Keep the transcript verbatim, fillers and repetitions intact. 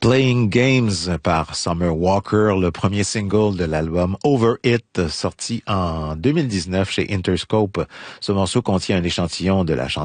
Playing Games par Summer Walker, le premier single de l'album Over It, sorti en deux mille dix-neuf chez Interscope. Ce morceau contient un échantillon de la chanson